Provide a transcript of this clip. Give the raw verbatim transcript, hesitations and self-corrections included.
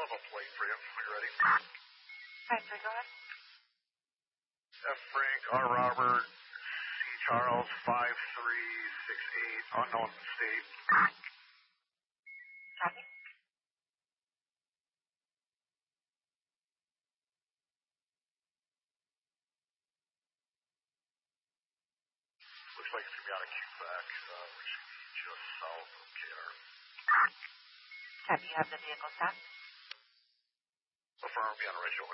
have a plate for you. Are you ready? Right, so go ahead. F. Frank, R. Robert, C. Charles, five three six eight, unknown state. Copy. Looks like it's going to be out of Quebec, uh, which should be just south of K R. Copy, you have the vehicle stopped. Affirm, be on the right shoulder.